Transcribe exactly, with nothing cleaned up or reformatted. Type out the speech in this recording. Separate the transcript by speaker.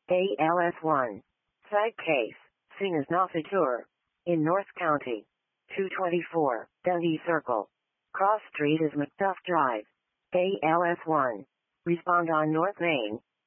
Speaker 1: A L S one. Side case. Sing is Noffitur. In North County. two twenty-four. Dundee Circle. Cross Street is Macduff Drive. A L S one. Respond on North Main.